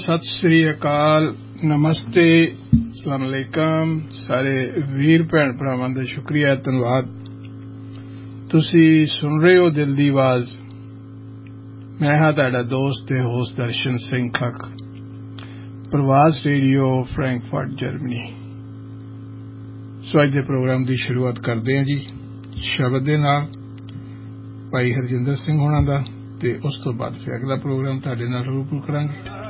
ਸਤਿ ਸ੍ਰੀ ਅਕਾਲ, ਨਮਸਤੇ, ਅਸਲਾਮ ਅਲੈਕਮ। ਸਾਰੇ ਵੀਰ ਭੈਣ ਭਰਾਵਾਂ ਦਾ ਸ਼ੁਕਰੀਆ, ਧੰਨਵਾਦ। ਤੁਸੀਂ ਸੁਣ ਰਹੇ ਹੋ ਦਿਲ ਦੀ ਆਵਾਜ਼। ਮੈਂ ਹਾਂ ਤੁਹਾਡਾ ਦੋਸਤ ਤੇ ਹੋਸਟ ਦਰਸ਼ਨ ਸਿੰਘ ਖੱਕ, ਪ੍ਰਵਾਸ ਰੇਡੀਓ, ਫਰੈਂਕਫਰਟ, ਜਰਮਨੀ। ਸੋ ਅੱਜ ਦੇ ਪ੍ਰੋਗਰਾਮ ਦੀ ਸ਼ੁਰੂਆਤ ਕਰਦੇ ਹਾਂ ਜੀ ਸ਼ਬਦ ਦੇ ਨਾਲ, ਭਾਈ ਹਰਜਿੰਦਰ ਸਿੰਘ ਹੋਣਾ ਦਾ, ਤੇ ਉਸ ਤੋਂ ਬਾਅਦ ਫਿਰ ਅਗਲਾ ਪ੍ਰੋਗਰਾਮ ਤੁਹਾਡੇ ਨਾਲ ਰੂਬਰੂ ਕਰਾਂਗੇ।